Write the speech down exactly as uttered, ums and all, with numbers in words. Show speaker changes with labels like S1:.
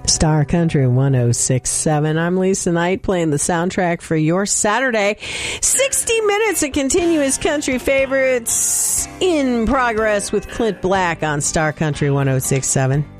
S1: Star Country one oh six point seven. I'm Lisa Knight playing the soundtrack for your Saturday. sixty minutes of continuous country favorites in progress with Clint Black on Star Country one oh six point seven.